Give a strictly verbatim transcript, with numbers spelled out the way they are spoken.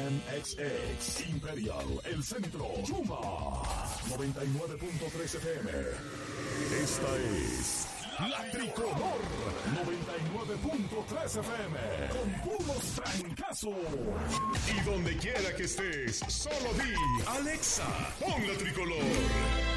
N X X, Imperial, El Centro, Yuma, noventa y nueve punto tres F M. Esta es La Tricolor, noventa y nueve punto tres F M, con puros trancazos. Y donde quiera que estés, solo di, Alexa, pon La Tricolor.